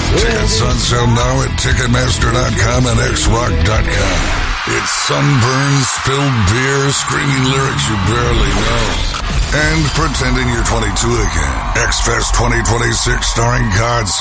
Tickets on sale now at Ticketmaster.com and XRock.com. It's sunburn, spilled beer, screaming lyrics you barely know, and pretending you're 22 again. X-Fest 2026 starring Godsmack.